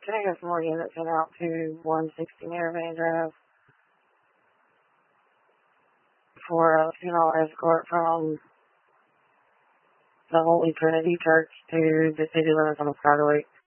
Can I get some more units sent out to 160 Narrowband Drive for a funeral escort from the Holy Trinity Church to the city limits on the Skyway?